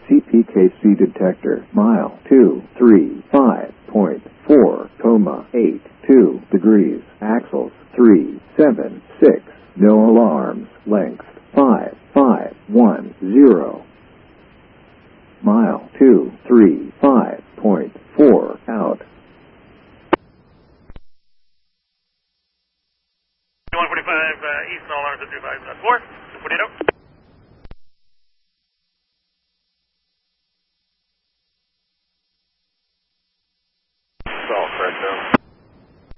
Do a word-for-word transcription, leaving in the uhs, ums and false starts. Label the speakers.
Speaker 1: C P K C detector. Mile two three five point four, comma eight two degrees. Axles three seven